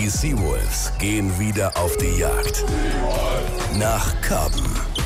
Die Seawolves gehen wieder auf die Jagd. Nach Karben.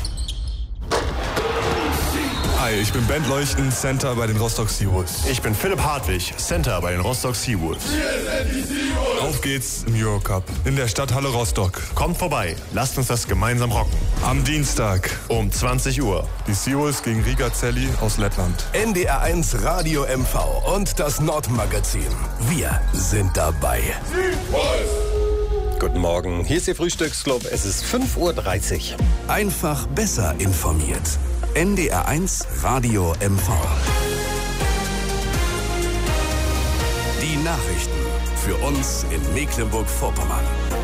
Hi, ich bin Bent Leuchten, Center bei den Rostock Seawolves. Ich bin Philipp Hartwig, Center bei den Rostock Seawolves. Auf geht's im Eurocup in der Stadthalle Rostock. Kommt vorbei, lasst uns das gemeinsam rocken. Am Dienstag um 20 Uhr. Die Seawolves gegen Riga Celli aus Lettland. NDR1 Radio MV und das Nordmagazin. Wir sind dabei. Guten Morgen, hier ist Ihr Frühstücksclub. Es ist 5:30 Uhr. Einfach besser informiert. NDR1 Radio MV. Die Nachrichten für uns in Mecklenburg-Vorpommern.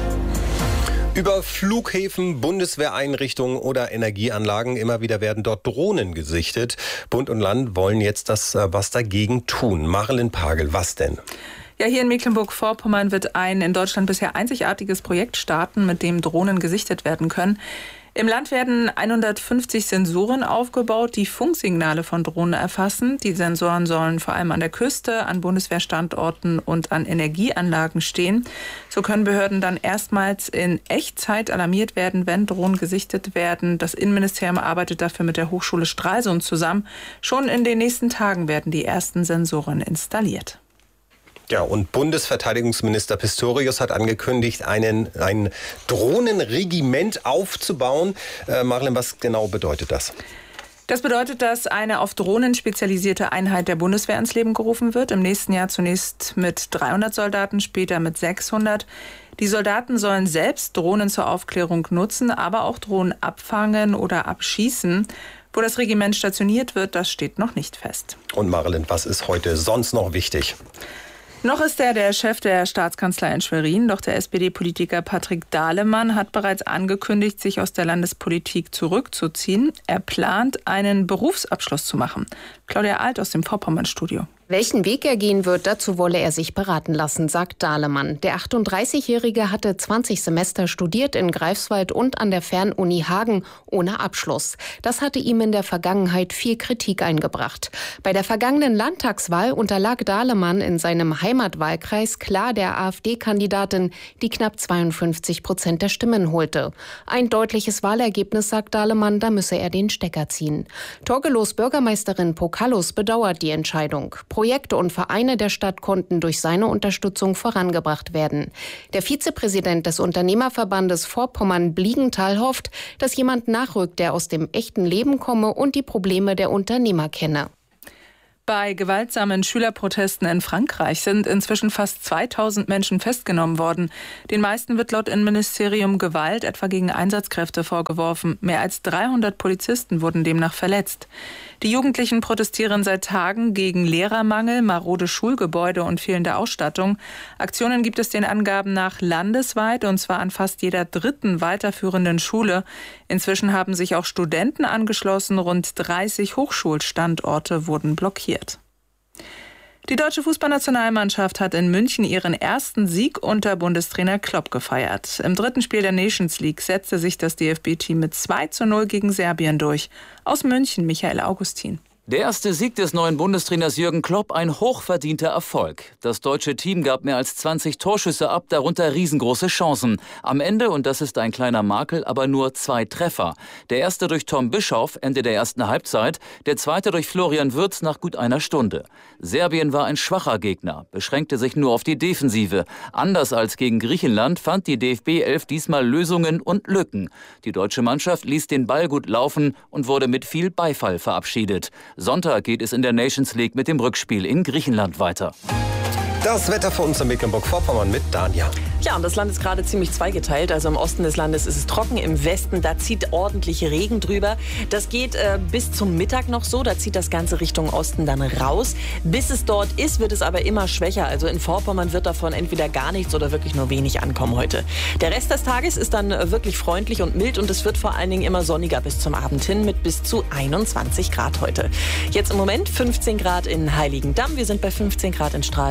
Über Flughäfen, Bundeswehreinrichtungen oder Energieanlagen, immer wieder werden dort Drohnen gesichtet. Bund und Land wollen jetzt was dagegen tun. Marilyn Pagel, was denn? Ja, hier in Mecklenburg-Vorpommern wird ein in Deutschland bisher einzigartiges Projekt starten, mit dem Drohnen gesichtet werden können. Im Land werden 150 Sensoren aufgebaut, die Funksignale von Drohnen erfassen. Die Sensoren sollen vor allem an der Küste, an Bundeswehrstandorten und an Energieanlagen stehen. So können Behörden dann erstmals in Echtzeit alarmiert werden, wenn Drohnen gesichtet werden. Das Innenministerium arbeitet dafür mit der Hochschule Stralsund zusammen. Schon in den nächsten Tagen werden die ersten Sensoren installiert. Ja, und Bundesverteidigungsminister Pistorius hat angekündigt, ein Drohnenregiment aufzubauen. Marilyn, was genau bedeutet das? Das bedeutet, dass eine auf Drohnen spezialisierte Einheit der Bundeswehr ins Leben gerufen wird. Im nächsten Jahr zunächst mit 300 Soldaten, später mit 600. Die Soldaten sollen selbst Drohnen zur Aufklärung nutzen, aber auch Drohnen abfangen oder abschießen. Wo das Regiment stationiert wird, das steht noch nicht fest. Und Marilyn, was ist heute sonst noch wichtig? Noch ist er der Chef der Staatskanzlei in Schwerin, doch der SPD-Politiker Patrick Dahlemann hat bereits angekündigt, sich aus der Landespolitik zurückzuziehen. Er plant, einen Berufsabschluss zu machen. Claudia Alt aus dem Vorpommern-Studio. Welchen Weg er gehen wird, dazu wolle er sich beraten lassen, sagt Dahlemann. Der 38-Jährige hatte 20 Semester studiert in Greifswald und an der Fernuni Hagen ohne Abschluss. Das hatte ihm in der Vergangenheit viel Kritik eingebracht. Bei der vergangenen Landtagswahl unterlag Dahlemann in seinem Heimatwahlkreis klar der AfD-Kandidatin, die knapp 52% der Stimmen holte. Ein deutliches Wahlergebnis, sagt Dahlemann, da müsse er den Stecker ziehen. Torgelows Bürgermeisterin Pokalus bedauert die Entscheidung. Projekte und Vereine der Stadt konnten durch seine Unterstützung vorangebracht werden. Der Vizepräsident des Unternehmerverbandes Vorpommern Bliegenthal hofft, dass jemand nachrückt, der aus dem echten Leben komme und die Probleme der Unternehmer kenne. Bei gewaltsamen Schülerprotesten in Frankreich sind inzwischen fast 2000 Menschen festgenommen worden. Den meisten wird laut Innenministerium Gewalt etwa gegen Einsatzkräfte vorgeworfen. Mehr als 300 Polizisten wurden demnach verletzt. Die Jugendlichen protestieren seit Tagen gegen Lehrermangel, marode Schulgebäude und fehlende Ausstattung. Aktionen gibt es den Angaben nach landesweit, und zwar an fast jeder dritten weiterführenden Schule. Inzwischen haben sich auch Studenten angeschlossen. Rund 30 Hochschulstandorte wurden blockiert. Die deutsche Fußballnationalmannschaft hat in München ihren ersten Sieg unter Bundestrainer Klopp gefeiert. Im dritten Spiel der Nations League setzte sich das DFB-Team mit 2:0 gegen Serbien durch. Aus München Michael Augustin. Der erste Sieg des neuen Bundestrainers Jürgen Klopp, ein hochverdienter Erfolg. Das deutsche Team gab mehr als 20 Torschüsse ab, darunter riesengroße Chancen. Am Ende, und das ist ein kleiner Makel, aber nur 2 Treffer. Der erste durch Tom Bischoff, Ende der ersten Halbzeit, der zweite durch Florian Wirtz nach gut einer Stunde. Serbien war ein schwacher Gegner, beschränkte sich nur auf die Defensive. Anders als gegen Griechenland fand die DFB 11 diesmal Lösungen und Lücken. Die deutsche Mannschaft ließ den Ball gut laufen und wurde mit viel Beifall verabschiedet. Sonntag geht es in der Nations League mit dem Rückspiel in Griechenland weiter. Das Wetter für uns in Mecklenburg-Vorpommern mit Dania. Ja, und das Land ist gerade ziemlich zweigeteilt. Also im Osten des Landes ist es trocken, im Westen, da zieht ordentlich Regen drüber. Das geht bis zum Mittag noch so, da zieht das Ganze Richtung Osten dann raus. Bis es dort ist, wird es aber immer schwächer. Also in Vorpommern wird davon entweder gar nichts oder wirklich nur wenig ankommen heute. Der Rest des Tages ist dann wirklich freundlich und mild und es wird vor allen Dingen immer sonniger bis zum Abend hin mit bis zu 21 Grad heute. Jetzt im Moment 15 Grad in Heiligendamm, wir sind bei 15 Grad in Stralsund und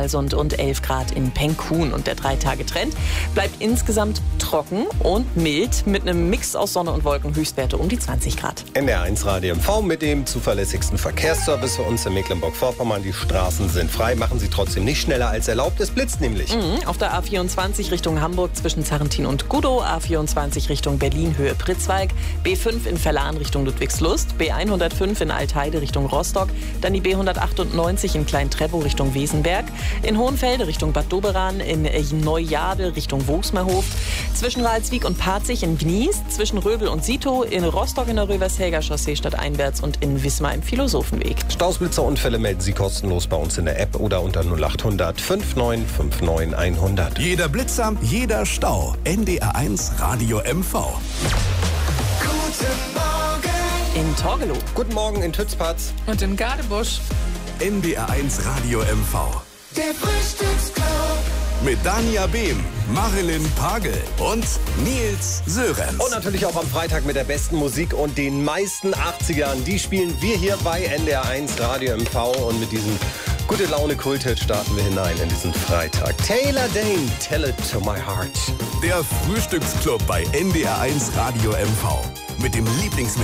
und 11 Grad in Pengkun. Und der 3-Tage-Trend bleibt insgesamt trocken und mild mit einem Mix aus Sonne und Wolken, Höchstwerte um die 20 Grad. NDR1 Radio MV mit dem zuverlässigsten Verkehrsservice für uns in Mecklenburg-Vorpommern. Die Straßen sind frei, machen sie trotzdem nicht schneller als erlaubt. Es blitzt nämlich. Auf der A24 Richtung Hamburg zwischen Zarrentin und Gudow, A24 Richtung Berlin Höhe Pritzwalk, B5 in Verlan Richtung Ludwigslust, B105 in Altheide Richtung Rostock, dann die B198 in Klein-Treppow Richtung Wesenberg, in Hohenfelde Richtung Bad Doberan, in Neujade Richtung Wogsmerhof, zwischen Ralswiek und Parzig in Gnies, zwischen Röbel und Sito, in Rostock in der Rövershäger Chaussee stadteinwärts und in Wismar im Philosophenweg. Stausblitzerunfälle melden Sie kostenlos bei uns in der App oder unter 0800 5959 100. Jeder Blitzer, jeder Stau. NDR1 Radio MV. Guten Morgen. In Torgelow. Guten Morgen in Tützpatz. Und in Gadebusch. NDR1 Radio MV. Der Frühstücksclub. Mit Dania Behm, Marilyn Pagel und Nils Sörensen. Und natürlich auch am Freitag mit der besten Musik und den meisten 80ern. Die spielen wir hier bei NDR1 Radio MV. Und mit diesem gute Laune Kulthit starten wir hinein in diesen Freitag. Taylor Dane, Tell It to My Heart. Der Frühstücksclub bei NDR1 Radio MV. Mit dem Lieblingsmix